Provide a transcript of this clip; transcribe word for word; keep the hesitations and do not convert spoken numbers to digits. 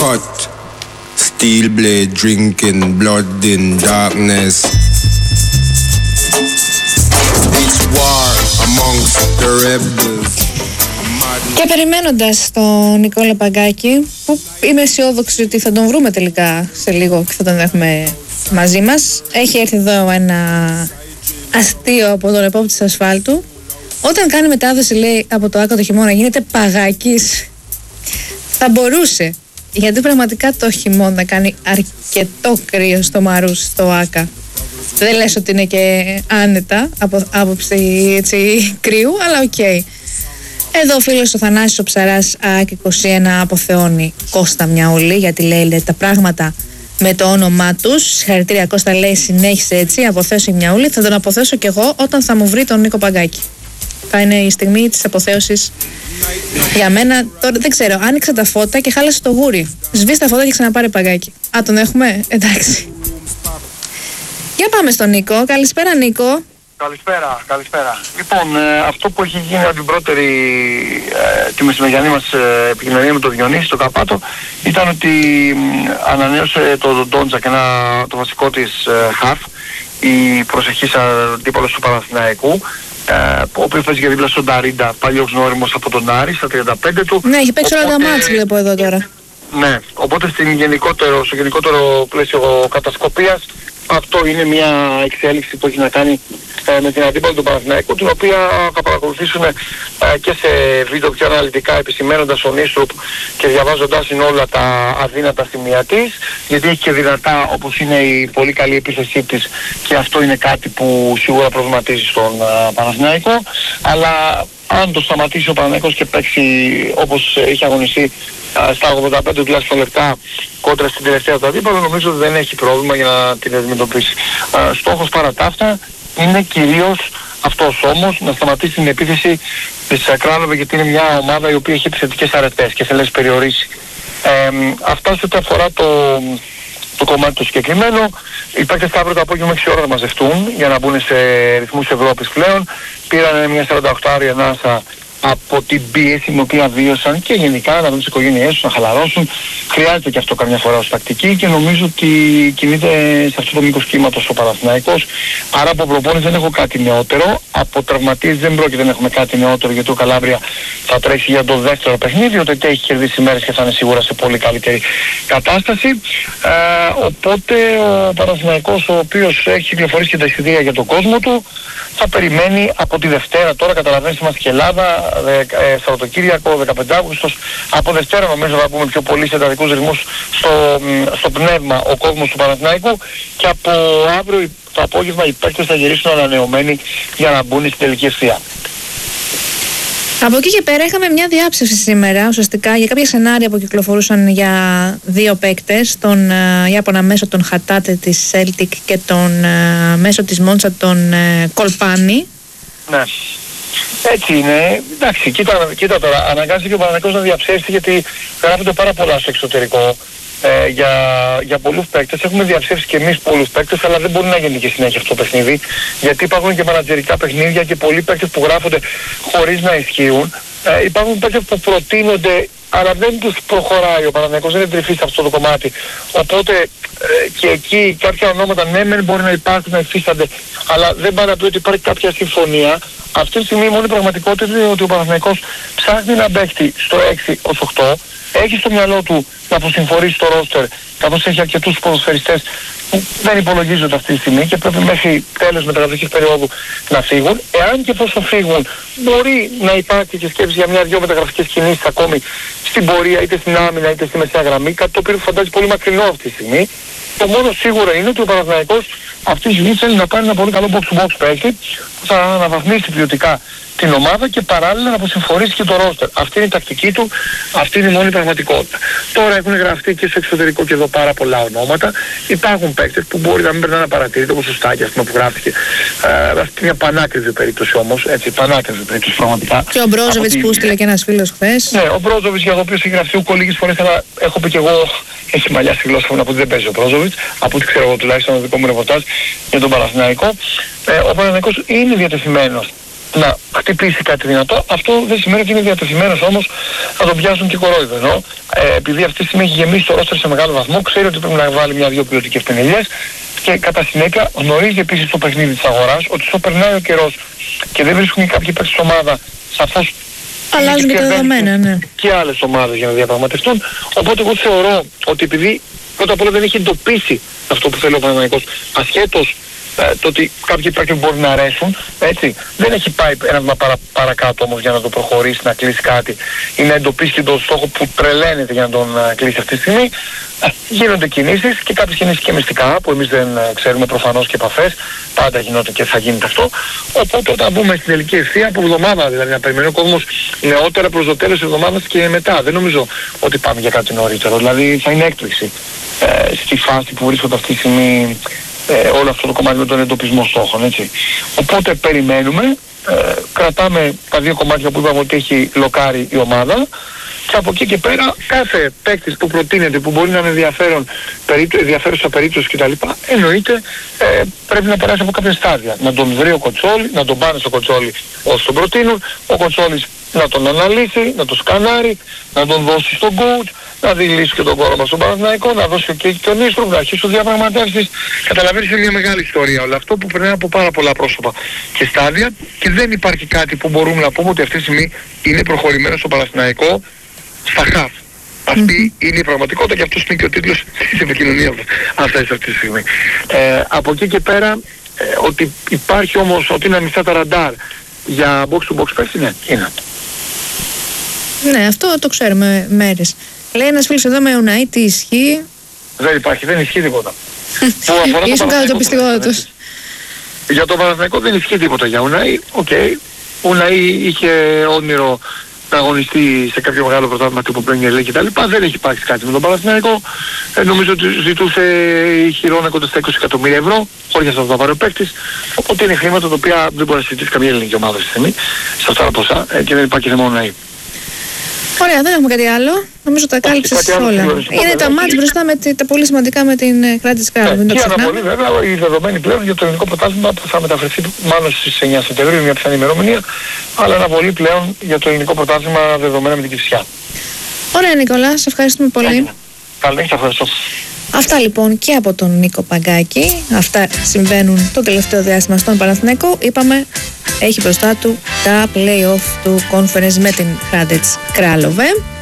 cut. Steel blade drinking blood in darkness. It's war amongst the rebels. Και περιμένοντας τον Νικόλα Παγκάκη, που είμαι αισιόδοξη ότι θα τον βρούμε τελικά σε λίγο και θα τον έχουμε μαζί μας, έχει έρθει εδώ ένα αστείο από τον επόπτη της ασφάλτου. Όταν κάνει μετάδοση, λέει, από το Άκα το χειμώνα, γίνεται Παγάκης. Θα μπορούσε, γιατί πραγματικά το χειμώνα κάνει αρκετό κρύο στο Μαρούς, στο Άκα. Δεν λες ότι είναι και άνετα από άποψη έτσι, κρύου, αλλά οκ. Okay. Εδώ ο φίλος ο Θανάσης ο Ψαράς ΑΕΚ είκοσι ένα αποθεώνει Κώστα Μιαούλη, γιατί λέει, λέει τα πράγματα με το όνομά τους. Συγχαρητήρια Κώστα, λέει, συνέχισε έτσι, αποθέωσε η Μιαούλη. Θα τον αποθέσω κι εγώ όταν θα μου βρει τον Νίκο Παγκάκη. Θα είναι η στιγμή της αποθέωσης για μένα. Τώρα δεν ξέρω, άνοιξε τα φώτα και χάλασε το γούρι. Σβήσει τα φώτα και ξαναπάρε Παγκάκη. Α, τον έχουμε, εντάξει. Για πάμε στον Νίκο. Καλησπέρα Νίκο. Καλησπέρα, καλησπέρα. Λοιπόν, ε, αυτό που έχει γίνει από την πρώτερη ε, τη μεσημεριανή μας ε, επικοινωνία με τον Διονύση, τον Καπάτο, ήταν ότι ε, ανανέωσε το Ντόντζακ, ένα το βασικό της ε, χαφ, η προσεχής αντίπαλος του Παναθηναϊκού, ε, ο οποίος παίζει και δίπλα στον Νταρίντα, παλιός γνώριμος από τον Άρη, στα τριάντα πέντε του. Ναι, έχει παίξει όλα τα μάτς, βλέπω εδώ τώρα. Ναι, οπότε στην γενικότερο, στο γενικότερο πλαίσιο κατασκοπίας, αυτό είναι μια εξέλιξη που έχει να κάνει ε, με την αντίπαλη του Παναθηναϊκού, την οποία θα παρακολουθήσουν ε, και σε βίντεο πιο αναλυτικά, επισημένοντας ο Νίστρουπ και διαβάζοντας είναι όλα τα αδύνατα σημεία της, γιατί έχει και δυνατά, όπως είναι η πολύ καλή επίθεσή της, και αυτό είναι κάτι που σίγουρα προβληματίζει στον ε, Παναθηναϊκό, αλλά αν το σταματήσει ο Παναθηναϊκός και παίξει όπως είχε αγωνιστεί στα ογδόντα πέντε τουλάχιστον λεπτά κόντρα στην τελευταία του αντίπαλο, νομίζω ότι δεν έχει πρόβλημα για να την αντιμετωπίσει. Στόχος παρά τα αυτά είναι κυρίως αυτός όμως, να σταματήσει την επίθεση της Κράλοβε, γιατί είναι μια ομάδα η οποία έχει επιθετικές αρετές και θέλει να τις περιορίσει. Ε, αυτά σε ό,τι αφορά το, το κομμάτι το συγκεκριμένο. Οι παίκτες αύριο το απόγευμα έξι ώρα θα μαζευτούν για να μπουν σε ρυθμούς Ευρώπης πλέον. Πήραν μια σαράντα οκτώ ώρια ανάσα από την πίεση την οποία βίωσαν και γενικά να δουν τις οικογένειές τους, να χαλαρώσουν. Χρειάζεται και αυτό καμιά φορά ως τακτική και νομίζω ότι κινείται σε αυτό το μήκος κύματος ο Παναθηναϊκός. Άρα από προπόνηση δεν έχω κάτι νεότερο. Από τραυματίες δεν πρόκειται να έχουμε κάτι νεότερο, γιατί ο Καλάβρια θα τρέξει για το δεύτερο παιχνίδι. Ο Τετέ έχει κερδίσει μέρες και θα είναι σίγουρα σε πολύ καλύτερη κατάσταση. Ε, οπότε ο Παναθηναϊκός, ο οποίος έχει κυκλοφορήσει και τα εισιτήρια για τον κόσμο του, θα περιμένει από τη Δευτέρα. Τώρα καταλαβαίνεις, είμαστε και Ελλάδα, ε, Σαββατοκύριακο, δεκαπέντε Αυγούστου. Από Δευτέρα νομίζω θα πούμε πιο πολύ σε εντατικούς ρυθμούς στο, στο πνεύμα ο κόσμος του Παναθηναϊκού, και από αύριο το απόγευμα οι παίκτες θα γυρίσουν ανανεωμένοι για να μπουν στην τελική ευθεία. Από εκεί και πέρα είχαμε μια διάψευση σήμερα ουσιαστικά για κάποια σενάρια που κυκλοφορούσαν για δύο παίκτες, τον uh, Ιάπωνα μέσω τον Χατάτε της Celtic και τον uh, μέσω της Μόντσα τον uh, Κολπάνη. Ναι. Έτσι είναι. Εντάξει, κοίτα, κοίτα τώρα, αναγκάζεται και ο Παναθηναϊκός να διαψεύσει, γιατί γράφονται πάρα πολλά στο εξωτερικό ε, για, για πολλούς παίκτες. Έχουμε διαψεύσει και εμείς πολλούς παίκτες, αλλά δεν μπορεί να γίνει και συνέχεια αυτό το παιχνίδι, γιατί υπάρχουν και μανατζερικά παιχνίδια και πολλοί παίκτες που γράφονται χωρίς να ισχύουν. Ε, υπάρχουν παίκτες που προτείνονται, αλλά δεν τους προχωράει ο Παναθηναϊκός, δεν είναι τρυφής σε αυτό το κομμάτι. Οπότε ε, και εκεί κάποια ονόματα ναι μεν μπορεί να υπάρχουν, να υφίστανται, αλλά δεν πάει να πει ότι υπάρχει κάποια συμφωνία. Αυτή τη στιγμή η μόνη πραγματικότητα είναι ότι ο Παναθηναϊκός ψάχνει να παίχτη στο έξι ως οκτώ, έχει στο μυαλό του να αποσυμφορήσει το ρόστερ, καθώς έχει αρκετούς ποδοσφαιριστές που δεν υπολογίζονται αυτή τη στιγμή και πρέπει μέχρι τέλος μεταγραφικής περίοδου να φύγουν. Εάν και εφόσον φύγουν, μπορεί να υπάρχει και σκέψη για μια-δυο μεταγραφικές κινήσεις ακόμη στην πορεία, είτε στην άμυνα είτε στη μεσαία γραμμή, κάτι το οποίο φαντάζει πολύ μακρινό αυτή τη στιγμή. Το μόνο σίγουρο είναι ότι ο Παναθηναϊκός αυτή τη στιγμή θέλει να κάνει ένα πολύ καλό box-to-box παίκτη που θα αναβαθμίσει ποιοτικά την ομάδα και παράλληλα να αποσυμφορήσει και το ρόστερ. Αυτή είναι η τακτική του, αυτή είναι η μόνη πραγματικότητα. Τώρα έχουν γραφτεί και στο εξωτερικό και εδώ πάρα πολλά ονόματα. Υπάρχουν παίκτες που μπορεί να μην περνάνε απαρατήρητο, όπως ο Στάκη, ας πούμε, που γράφτηκε. Ε, αυτή είναι μια πανάκριβη περίπτωση όμως, έτσι, πανάκριβη περίπτωση πραγματικά. Και ο Μπρόζοβιτς που στείλε και ένας φίλος χθες. Ναι, ο Μπρόζοβιτς, για το οποίο έχει γραφτεί ούκο λίγες φορές, αλλά έχω πει και εγώ, έχει μαλλιά στη γλώσσα μου να πω ότι δεν παίζει ο Μπρόζοβιτς, από ό,τι ξέρω εγώ τουλάχιστον το δικό μου ρεπορτάζ για τον Παναθηναϊκό. Ε, ο Παναθηναϊκός είναι διατεθειμένος να χτυπήσει κάτι δυνατό, αυτό δεν σημαίνει ότι είναι διατεθειμένος όμως να τον πιάσουν και κορόιδο. Ενώ ε, επειδή αυτή τη στιγμή έχει γεμίσει το ρόστερ σε μεγάλο βαθμό, ξέρει ότι πρέπει να βάλει μια-δύο ποιοτικές πενελιές και κατά συνέπεια γνωρίζει επίσης το παιχνίδι της αγοράς, ότι όσο περνάει ο καιρός και δεν βρίσκουν κάποιοι παίκτες στην ομάδα, σαφώς αλλάζουν και τα δεδομένα, ναι. Και άλλες ομάδες για να διαπραγματευτούν. Οπότε εγώ θεωρώ ότι επειδή πρώτα απ' όλα δεν έχει εντοπίσει αυτό που θέλει ο Παναθηναϊκός, ασχέτως ε, το ότι κάποιοι παίκτες μπορεί να αρέσουν, έτσι, δεν έχει πάει ένα βήμα παρα, παρακάτω όμως για να το προχωρήσει, να κλείσει κάτι ή να εντοπίσει και τον στόχο που τρελαίνεται για να τον uh, κλείσει αυτή τη στιγμή. Ε, γίνονται κινήσεις και κάποιες κινήσεις και μυστικά που εμείς δεν uh, ξέρουμε προφανώς και επαφές, πάντα γινόταν και θα γίνεται αυτό. Οπότε όταν μπούμε στην τελική ευθεία από εβδομάδα, δηλαδή να περιμένει ο κόσμος νεότερα προς το τέλος της εβδομάδας και μετά, δεν νομίζω ότι πάμε για κάτι νωρίτερο, δηλαδή θα είναι έκπληξη ε, στη φάση που βρίσκονται αυτή τη στιγμή ε, όλο αυτό το κομμάτι με τον εντοπισμό στόχων, έτσι. Οπότε περιμένουμε, ε, κρατάμε τα δύο κομμάτια που είπαμε ότι έχει λοκάρει η ομάδα και από εκεί και πέρα κάθε παίκτης που προτείνεται, που μπορεί να είναι ενδιαφέρον, ενδιαφέρουσα περίπτωση κτλ. Εννοείται ε, πρέπει να περάσει από κάποια στάδια. Να τον βρει ο Κοτσόλη, να τον πάνε στο Κοτσόλη όσοι τον προτείνουν, ο Κοτσόλης να τον αναλύσει, να τον σκανάρει, να τον δώσει στον coach, να δηλήσει και τον κόρομα στον Παναθηναϊκό, να δώσει και τον Ίστρου, να αρχίσει διαπραγματεύσεις. Καταλαβαίνεις, είναι μια μεγάλη ιστορία όλο αυτό που περνάει από πάρα πολλά πρόσωπα και στάδια και δεν υπάρχει κάτι που μπορούμε να πούμε ότι αυτή τη στιγμή είναι προχωρημένο στο Παναθηναϊκό στα χαφ. Αυτή mm-hmm. είναι η πραγματικότητα και αυτός είναι και ο τίτλος της επικοινωνίας αν θες αυτή τη στιγμή. Ε, από εκεί και πέρα ε, ότι υπάρχει όμως, ότι είναι ανοιχτά τα ραντάρ για box to box παίξη, ναι, είναι. Ναι, αυτό το ξέρουμε μέρες. Λέει ένας φίλος εδώ με Unai, τι ισχύει? Δεν υπάρχει, δεν ισχύει τίποτα. Ήσουν κάτω το πιστικό τους. Για το Παναθηναϊκό δεν ισχύει τίποτα για Unai, οκ. Unai είχε όνειρο να αγωνιστεί σε κάποιο μεγάλο πρωτάθλημα τύπου Premier League κτλ. Δεν έχει υπάρξει κάτι με τον Παναθηναϊκό. Ε, νομίζω ότι ζητούσε η χειρόνα κοντά στα είκοσι εκατομμύρια ευρώ, χωρίς να το πάρει ο παίκτης. Οπότε είναι χρήματα τα οποία δεν μπορεί να συζητήσει καμία ελληνική ομάδα στη στιγμή, σε αυτά τα ποσά, ε, και δεν υπάρχει θέμα Unai. Ωραία, δεν έχουμε κάτι άλλο. Νομίζω τα κάλυψες όλα. Είναι τα μάτς μπροστά με τα πολύ σημαντικά με την Κράτης Κράλου. Και αναβολή βέβαια, η δεδομένη πλέον για το ελληνικό πρωτάθλημα που θα μεταφερθεί μάλλον στις εννιά Σεπτεμβρίου, μια πιθανή ημερομηνία, αλλά αναβολή πλέον για το ελληνικό πρωτάθλημα δεδομένα με την Κηφισιά. Ωραία, Νικόλα, σε ευχαριστούμε πολύ. Καλή νύχτα, ευχαριστώ. Αυτά λοιπόν και από τον Νίκο Παγκάκη. Αυτά συμβαίνουν το τελευταίο διάστημα στον Παναθηναϊκό. Είπαμε, έχει μπροστά του τα play-off του conference με την Κράτης Κράλοβε.